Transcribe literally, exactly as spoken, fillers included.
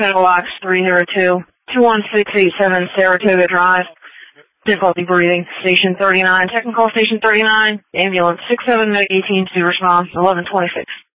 Metalbox three zero two, two one six eight seven Saratoga Drive. Difficulty breathing. Station thirty-nine. Technical Station thirty-nine. Ambulance six seven eighteen to respond. eleven twenty-six.